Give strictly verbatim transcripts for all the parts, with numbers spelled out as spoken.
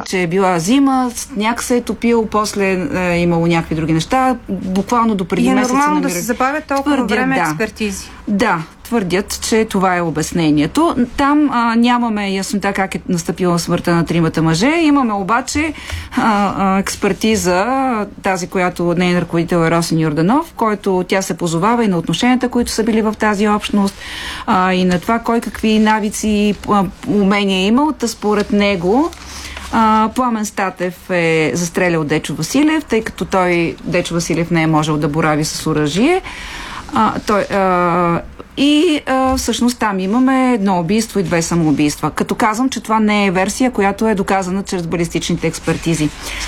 че е била зима, сняг се е топил, после е имало някакви други неща. Буквално до преди месец. И е нормално да се забавят толкова твърдят, време да. експертизи. Да, твърдят, че това е обяснението. Там а, нямаме яснота как е настъпила смъртта на тримата мъже. Имаме обаче а, а, експертиза, тази, която нейн ръководител е Росен Йорданов, който тя се позовава и на отношенията, които са били в тази общност, а, и на това кой какви навици, а, умения е имал. Та според него Uh, Пламен Статев е застрелял Дечо Василев, тъй като той, Дечо Василев, не е можел да борави с оръжие. Uh, той, uh, и uh, всъщност там имаме едно убийство и две самоубийства. Като казвам, че това не е версия, която е доказана чрез балистичните експертизи.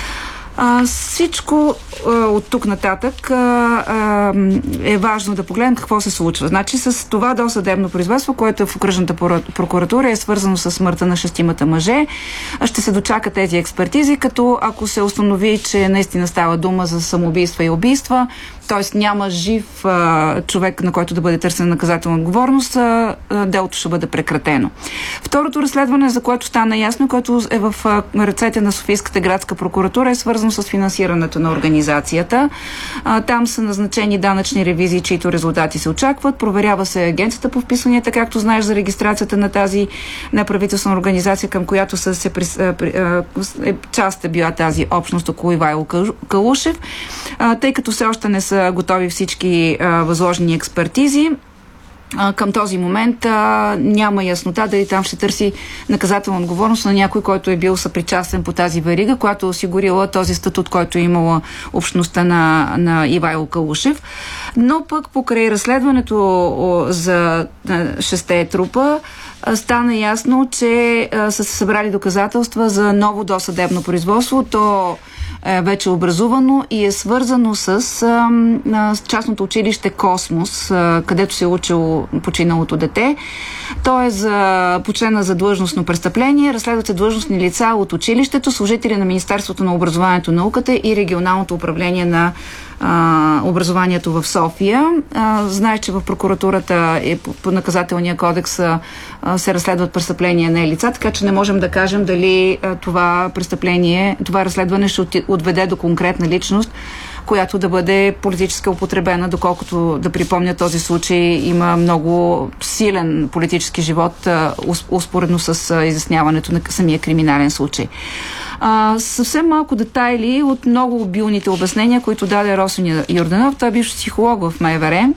А, всичко а, от тук нататък а, а, е важно да погледнем какво се случва. Значи с това досъдебно производство, което е в окръжната прокуратура, е свързано с смъртта на шестимата мъже. Ще се дочака тези експертизи, като ако се установи, че наистина става дума за самоубийства и убийства, т.е. няма жив а, човек, на който да бъде търсена наказателна отговорност, а, а, делото ще бъде прекратено. Второто разследване, за което стана ясно, което е в а, ръцете на Софийската градска прокуратура, е свързано с финансирането на организацията. А, там са назначени данъчни ревизии, чието резултати се очакват. Проверява се агенцията по вписванията, както знаеш, за регистрацията на тази неправителствена организация, към която са се, а, а, е, част е била тази общност около Ивайло Калушев. А, тъй като все още не са готови всички а, възложени експертизи, а, към този момент а, няма яснота дали там ще търси наказателна отговорност на някой, който е бил съпричастен по тази верига, която е осигурила този статут, който е имала общността на, на Ивайло Калушев. Но пък покрай разследването о, за а, шесте трупа а, стана ясно, че а, са се събрали доказателства за ново досъдебно производство. То е вече образувано и е свързано с, а, с частното училище Космос, а, където се е учило починалото дете. То е за, почена за длъжностно престъпление. Разследват се длъжностни лица от училището, служители на Министерството на образованието и науката и регионалното управление на а, образованието в София. А, знаеш, че в прокуратурата е, по, по наказателния кодекс а, се разследват престъпления на лица, така че не можем да кажем дали а, това престъпление, това разследване ще отведе до конкретна личност, която да бъде политически употребена, доколкото, да припомня, този случай има много силен политически живот, а, успоредно с а, изясняването на самия криминален случай. А, съвсем малко детайли от много обилните обяснения, които даде Росен Йорданов. Той е бивш психолог в МВР.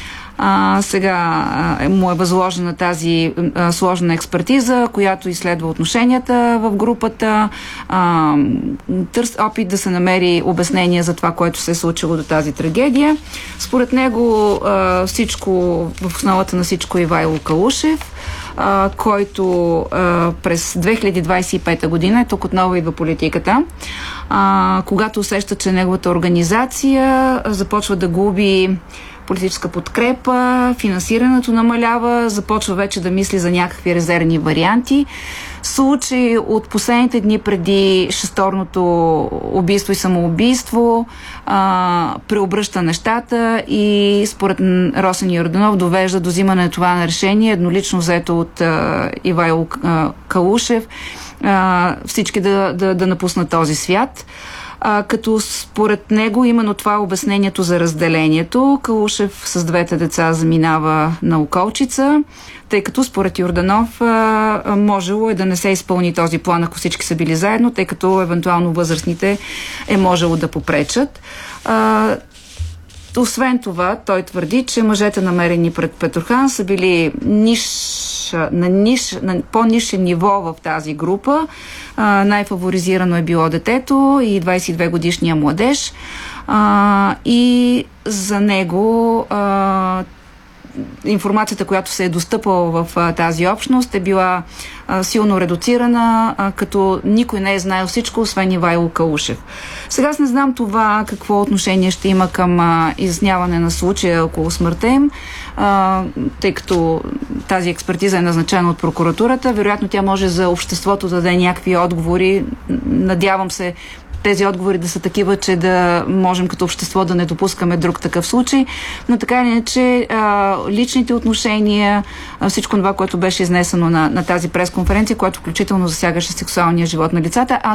А, сега а, му е възложена тази а, сложна експертиза, която изследва отношенията в групата, а, търс опит да се намери обяснение за това, което се е случило до тази трагедия. Според него а, всичко, в основата на всичко е Ивайло Калушев, а, който а, през две хиляди двадесет и пета година, тук отново идва политиката, а, когато усеща, че неговата организация започва да губи политическа подкрепа, финансирането намалява, започва вече да мисли за някакви резервни варианти. Случаи от последните дни преди шесторното убийство и самоубийство а, преобръща нещата и според Росен Йорданов довежда до взимане на това на решение, еднолично взето от а, Ивайло а, Калушев, а, всички да, да, да напуснат този свят. А, като според него именно това е обяснението за разделението. Калушев с двете деца заминава на Околчица, тъй като според Йорданов а, можело е да не се изпълни този план, ако всички са били заедно, тъй като евентуално възрастните е можело да попречат. А, Освен това, той твърди, че мъжете, намерени пред Петрохан, са били ниш, на, ниш, на по-нисшен ниво в тази група. А, най-фаворизирано е било детето и двадесет и две годишния младеж. А, и за него а, информацията, която се е достъпала в а, тази общност, е била а, силно редуцирана, а, като никой не е знаел всичко, освен Ивайло Калушев. Сега аз не знам това какво отношение ще има към а, изясняване на случая около смъртта им, а, тъй като тази експертиза е назначена от прокуратурата. Вероятно тя може за обществото да даде някакви отговори. Надявам се тези отговори да са такива, че да можем като общество да не допускаме друг такъв случай. Но така или иначе, личните отношения, всичко това, което беше изнесено на, на тази пресконференция, което включително засягаше сексуалния живот на лицата, аз